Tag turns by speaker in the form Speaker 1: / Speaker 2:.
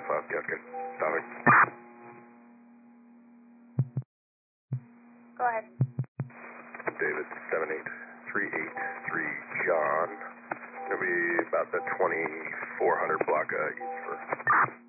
Speaker 1: profile. Yeah, good. Stopping.
Speaker 2: Go ahead.
Speaker 1: David, 78383 John. Gonna be about the 2400 block east for